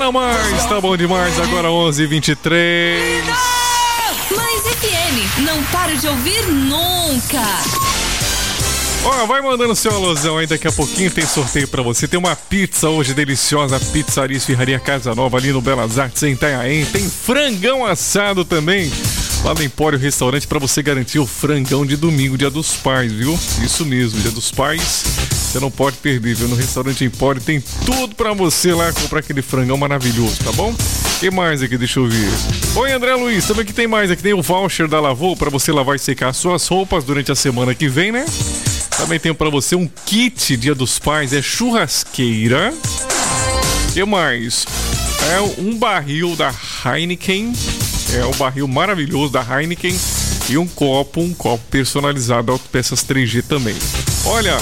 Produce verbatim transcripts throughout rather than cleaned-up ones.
na Mais, tá bom demais, agora onze e vinte e três. Mais F M, não paro de ouvir nunca. Ó, vai mandando seu alusão aí, daqui a pouquinho tem sorteio pra você. Tem uma pizza hoje deliciosa, Pizzaria Esfirraria Casa Nova, ali no Belas Artes, em Itanhaém. Tem frangão assado também, lá no Empório Restaurante, pra você garantir o frangão de domingo, dia dos pais, viu? Isso mesmo, dia dos pais, você não pode perder, viu? No Restaurante Empório tem tudo pra você lá, comprar aquele frangão maravilhoso, tá bom? O que mais aqui? Deixa eu ver. Oi, André Luiz, também que tem mais aqui, tem o voucher da Lavô pra você lavar e secar suas roupas durante a semana que vem, né? Também tenho pra você um kit Dia dos Pais, é churrasqueira. O que mais? É um barril da Heineken, é um barril maravilhoso da Heineken. E um copo, um copo personalizado, Autopeças três G também. Olha,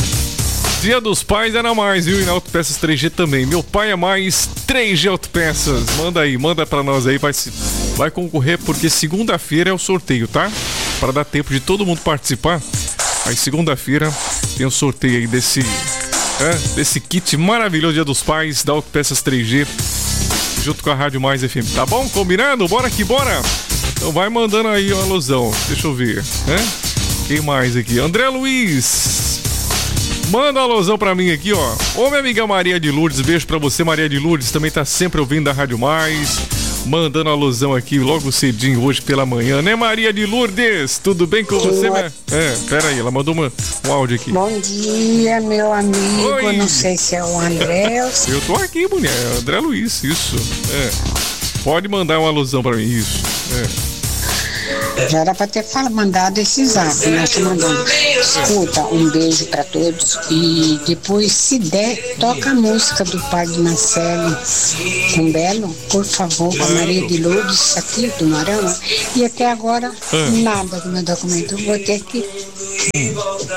Dia dos Pais é na Mais, viu? E na Autopeças três G também. Meu pai é mais três G Autopeças. Manda aí, manda pra nós aí, vai, vai concorrer, porque segunda-feira é o sorteio, tá? Para dar tempo de todo mundo participar. Aí segunda-feira tem um sorteio aí desse, é, desse kit maravilhoso Dia dos Pais da Autopeças três G, junto com a Rádio Mais F M. Tá bom? Combinado? Bora que bora! Então vai mandando aí uma alusão. Deixa eu ver, né? Quem mais aqui? André Luiz. Manda uma alusão pra mim aqui, ó. Ô, minha amiga Maria de Lourdes, beijo pra você, Maria de Lourdes. Também tá sempre ouvindo da Rádio Mais. Mandando alusão aqui logo cedinho hoje pela manhã, né, Maria de Lourdes? Tudo bem com você, né? É, pera aí, ela mandou uma, um áudio aqui. Bom dia, meu amigo. Oi. Não sei se é o André. Eu tô aqui, mulher. André Luiz, isso. É. Pode mandar uma alusão pra mim, isso. É. Já era pra ter fala, mandado esse zap, né? Te mandando. Escuta, um beijo pra todos. E depois, se der, toca a música do pai de Marcelo. Um belo, por favor, com a Maria de Lourdes, aqui do Marão. E até agora, ah. nada do meu documento. Vou ter que. Hum.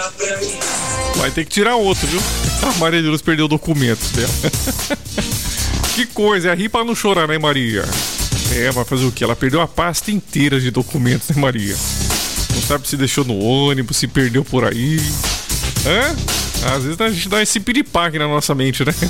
Vai ter que tirar outro, viu? A Maria de Lourdes perdeu o documento dela. Que coisa, é rir pra não chorar, né, Maria? É, vai fazer o quê? Ela perdeu a pasta inteira de documentos, né, Maria? Não sabe se deixou no ônibus, se perdeu por aí. Hã? Às vezes a gente dá esse piripaque na nossa mente, né?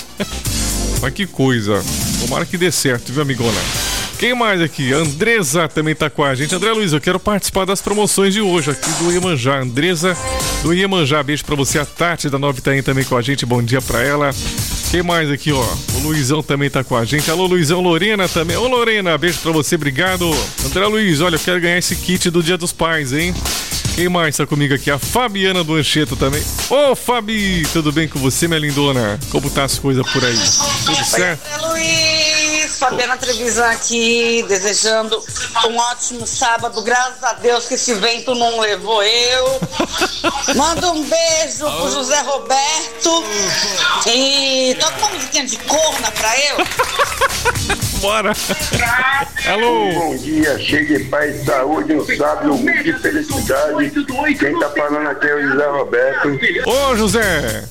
Mas que coisa. Tomara que dê certo, viu, amigona? Quem mais aqui? Andresa também tá com a gente. André Luiz, eu quero participar das promoções de hoje aqui do Iemanjá. Andresa do Iemanjá, beijo pra você. A Tati da Nova Itaém também com a gente, bom dia pra ela. Quem mais aqui, ó? O Luizão também tá com a gente. Alô, Luizão, Lorena também. Ô, Lorena, beijo pra você, obrigado. André Luiz, olha, eu quero ganhar esse kit do Dia dos Pais, hein? Quem mais tá comigo aqui? A Fabiana do Anchieta também. Ô, Fabi, tudo bem com você, minha lindona? Como tá as coisas por aí? Tudo certo? Oi, Luiz, Fabiana Trevisan aqui, desejando um ótimo sábado. Graças a Deus que esse vento não levou eu. Manda um beijo pro José Roberto e toca uma musiquinha de corna pra eu. Bora! Alô! Bom dia, cheio de paz e saúde, um sábado de felicidade. Quem tá falando aqui é o José Roberto. Ô, José!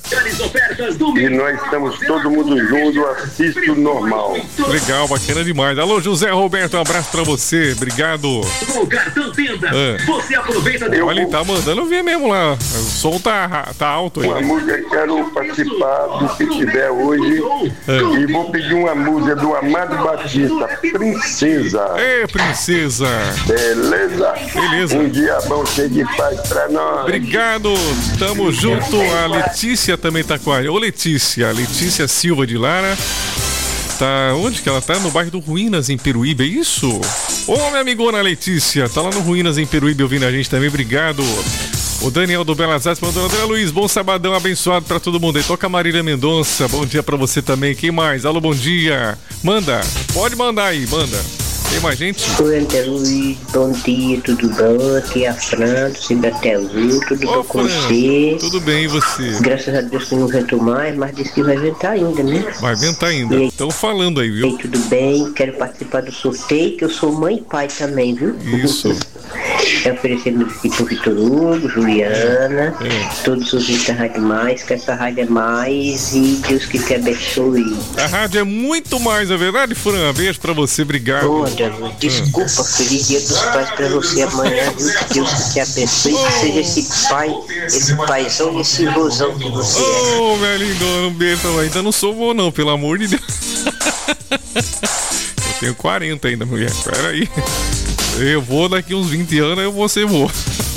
E nós estamos todo mundo junto, assisto normal. Legal, bacana demais. Alô, José Roberto, um abraço pra você, obrigado. O cartão Tenda, é. Você aproveita de... Olha, ele tá mandando ver mesmo lá. O som tá, tá alto aí. Uma música, quero participar do que tiver hoje. É. E vou pedir uma música do Amado Batista, Princesa. Ê, Princesa. Beleza? Beleza. Um dia bom, cheio de paz pra nós. Obrigado, tamo junto. A Letícia também tá com a gente. Ô, Letícia, Letícia Silva de Lara. Tá, onde que ela tá? No bairro do Ruínas, em Peruíbe, é isso? Ô, minha amigona Letícia, tá lá no Ruínas, em Peruíbe, ouvindo a gente também, obrigado. O Daniel do Belas Artes mandou: André Luiz, bom sabadão abençoado pra todo mundo aí. Toca a Marília Mendonça, bom dia pra você também. Quem mais? Alô, bom dia. Manda, pode mandar aí, manda. Tem mais gente? Oi, André Luiz, bom dia, tudo bom? Aqui é a Fran, do Cibratezinho, tudo Ô, bom com Fran, você? Tudo bem, e você? Graças a Deus que não ventou mais, mas disse que vai ventar ainda, né? Vai ventar ainda, estão falando aí, viu? E tudo bem, quero participar do sorteio, que eu sou mãe e pai também, viu? Isso. É oferecendo aqui pro Vitor Hugo, Juliana, é. Todos os ouvintes da Rádio Mais, que essa rádio é mais e Deus que te abençoe. A rádio é muito mais, é verdade, Fran? Beijo pra você, obrigado. Ô, André, desculpa, feliz dia dos pais pra você amanhã, viu? Que Deus que te abençoe, que seja esse pai, esse paizão e esse vozão que você é. Ô, minha lindona, um beijo, ainda não sou vô não, pelo amor de Deus. Eu tenho quarenta ainda, mulher. Pera aí. Eu vou daqui uns vinte anos, eu vou ser vô.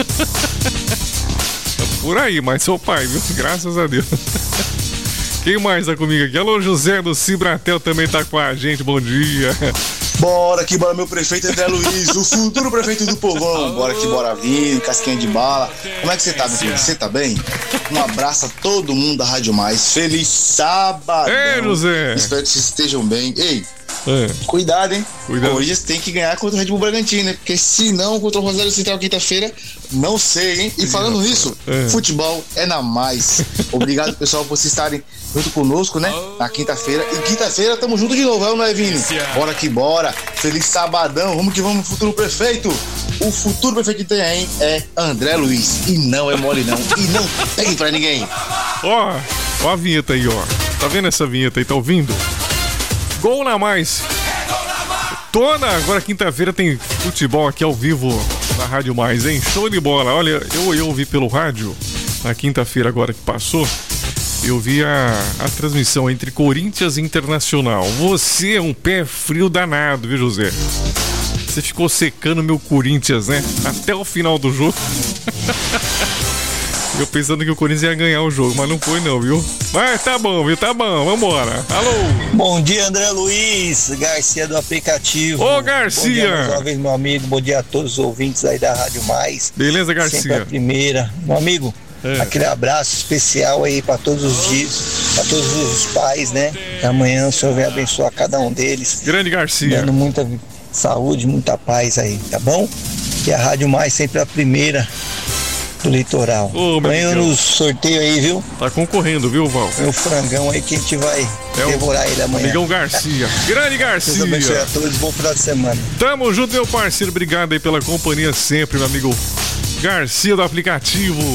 Por aí, mas sou pai, viu? Graças a Deus. Quem mais tá comigo aqui? Alô, José do Cibratel também tá com a gente. Bom dia. Bora que bora, meu prefeito André Luiz, o futuro prefeito do povão. Bora que bora vir, casquinha de bala. Como é que você tá, meu filho? Você tá bem? Um abraço a todo mundo da Rádio Mais. Feliz sábado. Ei, José. Espero que vocês estejam bem. Ei, é. Cuidado, hein? Cuidado. Hoje tem que ganhar contra o Red Bull Bragantino, né? Porque se não, contra o Rosário Central quinta-feira, não sei, hein? E falando nisso, é. futebol é na Mais. Obrigado, pessoal, por vocês estarem junto conosco, né? Na quinta-feira. E quinta-feira tamo junto de novo, é ou não é, Vini? Bora que bora. Feliz sabadão. Vamos que vamos, futuro prefeito. O futuro prefeito de Itanhaém é André Luiz. E não é mole, não. E não pegue pra ninguém. Ó, ó a vinheta aí, ó. Tá vendo essa vinheta aí? Tá ouvindo? Gol na Mais. Toda agora quinta-feira tem futebol aqui ao vivo na Rádio Mais, hein? Show de bola. Olha, eu, eu ouvi pelo rádio na quinta-feira agora que passou. Eu vi a, a transmissão entre Corinthians e Internacional. Você é um pé frio danado, viu, José? Você ficou secando meu Corinthians, né? Até o final do jogo. Eu pensando que o Corinthians ia ganhar o jogo, mas não foi não, viu? Mas tá bom, viu? Tá bom, vambora. Alô? Bom dia, André Luiz, Garcia do aplicativo. Ô, Garcia! Bom dia mais uma vez, meu amigo. Bom dia a todos os ouvintes aí da Rádio Mais. Beleza, Garcia? Sempre a primeira. Meu amigo, é. aquele abraço especial aí pra todos os dias, pra todos os pais, né? E amanhã o Senhor vai abençoar cada um deles. Grande Garcia. Dando muita saúde, muita paz aí, tá bom? E a Rádio Mais sempre a primeira do litoral. Ô, amanhã no sorteio aí, viu? Tá concorrendo, viu, Val? É o frangão aí que a gente vai é devorar ele amanhã. Amigão Garcia. Grande Garcia. Deus abençoe a todos, bom final de semana. Tamo junto, meu parceiro. Obrigado aí pela companhia sempre, meu amigo Garcia do aplicativo.